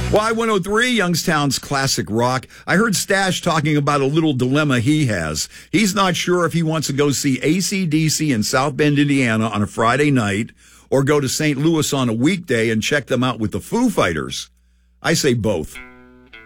Y103, Youngstown's classic rock. I heard Stash talking about a little dilemma he has. He's not sure if he wants to go see AC/DC in South Bend, Indiana on a Friday night or go to St. Louis on a weekday and check them out with the Foo Fighters. I say both.